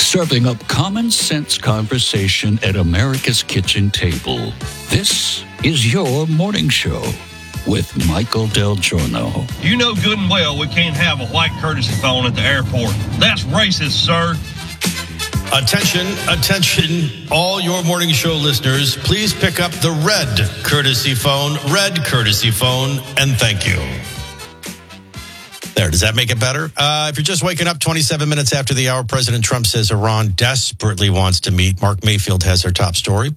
serving up common sense conversation at America's kitchen table. This is your morning show with Michael Del Giorno. You know good and well we can't have a white courtesy phone at the airport. That's racist, sir. Attention, all your morning show listeners, please pick up the red courtesy phone, and thank you. There, does that make it better? If you're just waking up 27 minutes after the hour, President Trump says Iran desperately wants to meet. Mark Mayfield has our top story.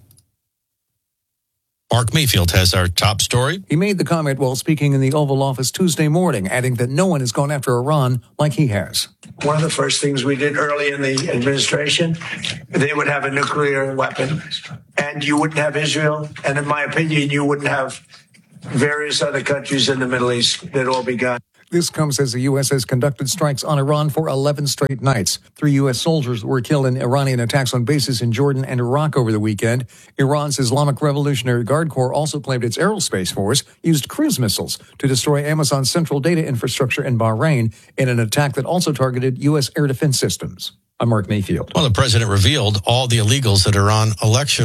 He made the comment while speaking in the Oval Office Tuesday morning, adding that no one has gone after Iran like he has. One of the first things we did early in the administration, they would have a nuclear weapon, and you wouldn't have Israel, and in my opinion, you wouldn't have various other countries in the Middle East. They'd all be gone. This comes as the U.S. has conducted strikes on Iran for 11 straight nights. 3 U.S. soldiers were killed in Iranian attacks on bases in Jordan and Iraq over the weekend. Iran's Islamic Revolutionary Guard Corps also claimed its aerospace force used cruise missiles to destroy Amazon's central data infrastructure in Bahrain in an attack that also targeted U.S. air defense systems. I'm Mark Mayfield. Well, the president revealed all the illegals that are on election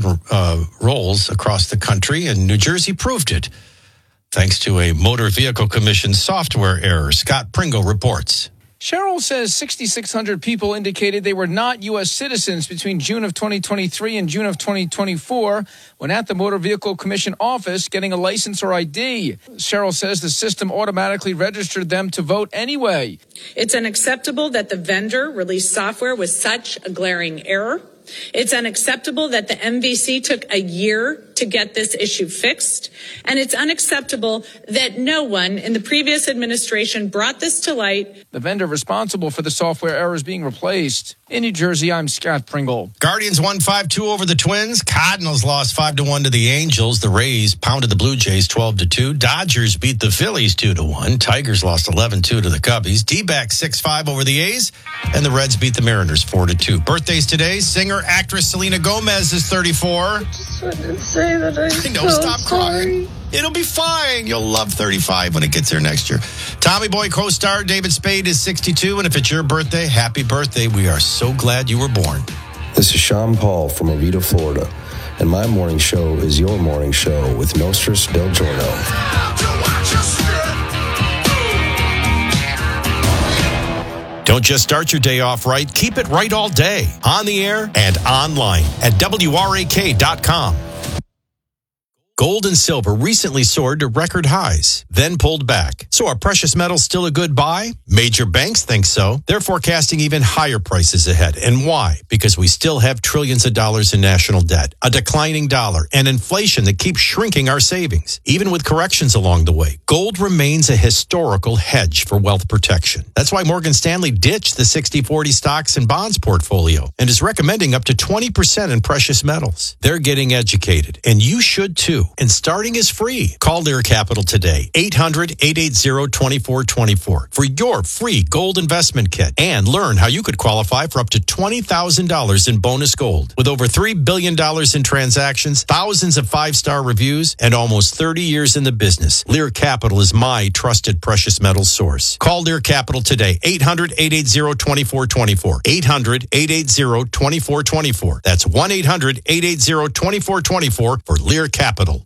rolls across the country, and New Jersey proved it, thanks to a Motor Vehicle Commission software error. Scott Pringle reports. Cheryl says 6,600 people indicated they were not U.S. citizens between June of 2023 and June of 2024 when at the Motor Vehicle Commission office getting a license or ID. Cheryl says the system automatically registered them to vote anyway. It's unacceptable that the vendor released software with such a glaring error. It's unacceptable that the MVC took a year to get this issue fixed. And it's unacceptable that no one in the previous administration brought this to light. The vendor responsible for the software errors being replaced. In New Jersey, I'm Scott Pringle. Guardians won 5-2 over the Twins. Cardinals lost 5-1 to the Angels. The Rays pounded the Blue Jays 12-2. Dodgers beat the Phillies 2-1. Tigers lost 11-2 to the Cubbies. D-backs 6-5 over the A's. And the Reds beat the Mariners 4-2. Birthdays today. Singer, actress Selena Gomez is 34. I just wanted to say that I know, stop crying. It'll be fine. You'll love 35 when it gets here next year. Tommy Boy co-star David Spade is 62. And if it's your birthday, happy birthday. We are so glad you were born. This is Sean Paul from Oviedo, Florida. And my morning show is your morning show with Nostris Del Giorno. Don't just start your day off right. Keep it right all day. On the air and online at WRAK.com. Gold and silver recently soared to record highs, then pulled back. So are precious metals still a good buy? Major banks think so. They're forecasting even higher prices ahead. And why? Because we still have trillions of dollars in national debt, a declining dollar, and inflation that keeps shrinking our savings. Even with corrections along the way, gold remains a historical hedge for wealth protection. That's why Morgan Stanley ditched the 60-40 stocks and bonds portfolio and is recommending up to 20% in precious metals. They're getting educated, and you should too. And starting is free. Call Lear Capital today, 800-880-2424 for your free gold investment kit and learn how you could qualify for up to $20,000 in bonus gold. With over $3 billion in transactions, thousands of 5-star reviews, and almost 30 years in the business, Lear Capital is my trusted precious metals source. Call Lear Capital today, 800-880-2424, 800-880-2424. That's 1-800-880-2424 for Lear Capital.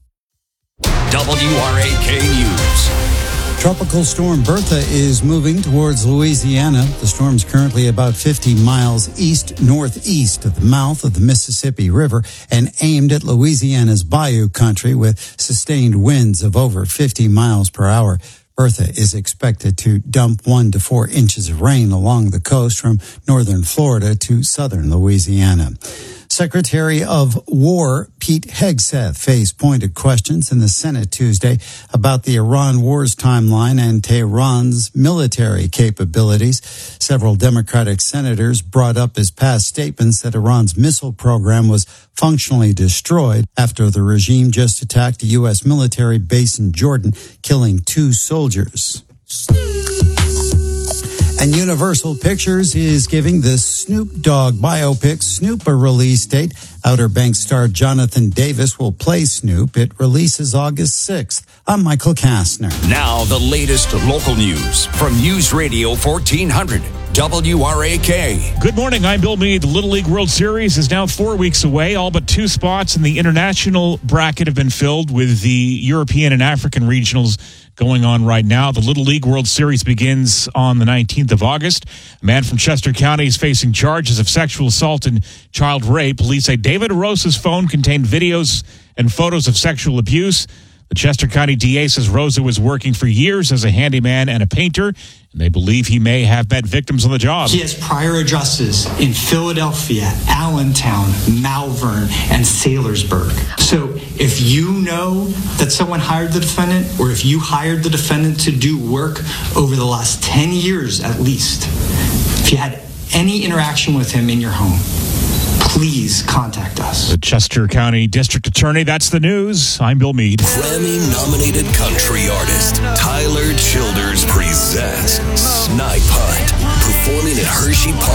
WRAK News. Tropical storm Bertha is moving towards Louisiana. The storm's currently about 50 miles east-northeast of the mouth of the Mississippi River and aimed at Louisiana's Bayou country with sustained winds of over 50 miles per hour. Bertha is expected to dump 1 to 4 inches of rain along the coast from northern Florida to southern Louisiana. Secretary of War Pete Hegseth faced pointed questions in the Senate Tuesday about the Iran war's timeline and Tehran's military capabilities. Several Democratic senators brought up his past statements that Iran's missile program was functionally destroyed after the regime just attacked a U.S. military base in Jordan, killing 2 soldiers. And Universal Pictures is giving the Snoop Dogg biopic Snoop a release date. Outer Banks star Jonathan Davis will play Snoop. It releases August 6th. I'm Michael Kastner. Now the latest local news from News Radio 1400 WRAK. Good morning, I'm Bill Meade. The Little League World Series is now 4 weeks away. All but 2 spots in the international bracket have been filled, with the European and African regionals going on right now. The Little League World Series begins on the 19th of August. A man from Chester County is facing charges of sexual assault and child rape. Police say David Rosa's phone contained videos and photos of sexual abuse. The Chester County DA says Rosa was working for years as a handyman and a painter, and they believe he may have met victims on the job. He has prior addresses in Philadelphia, Allentown, Malvern, and Saylorsburg. So if you know that someone hired the defendant, or if you hired the defendant to do work over the last 10 years at least, if you had any interaction with him in your home, please contact us. The Chester County District Attorney. That's the news. I'm Bill Meade. Grammy-nominated country artist Tyler Childers presents Snipe Hunt, performing at Hershey Park.